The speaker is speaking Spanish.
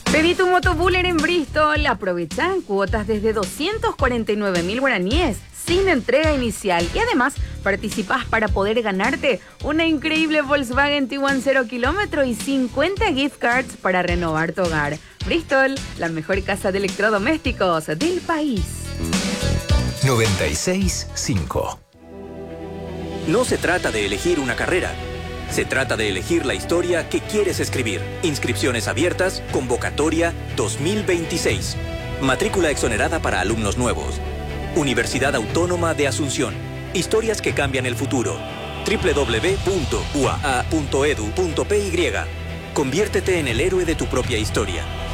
Pedí tu motobuller en Bristol. Aprovecha en cuotas desde 249.000 guaraníes sin entrega inicial. Y además participás para poder ganarte una increíble Volkswagen Tiguan 0 kilómetro y 50 gift cards para renovar tu hogar. Bristol, la mejor casa de electrodomésticos del país. 96.5. No se trata de elegir una carrera. Se trata de elegir la historia que quieres escribir. Inscripciones abiertas, convocatoria 2026. Matrícula exonerada para alumnos nuevos. Universidad Autónoma de Asunción. Historias que cambian el futuro. www.uaa.edu.py. Conviértete en el héroe de tu propia historia.